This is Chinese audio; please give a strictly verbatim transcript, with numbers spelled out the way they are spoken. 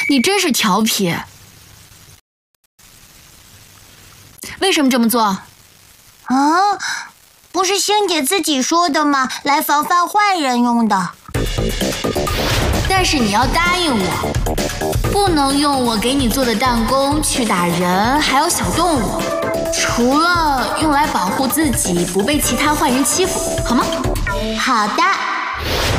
你真是调皮。为什么这么做？ 啊，不是星姐自己说的吗？来防范坏人用的。 但是你要答应我，不能用我给你做的弹弓去打人，还有小动物，除了用来保护自己不被其他坏人欺负，好吗？ 好的。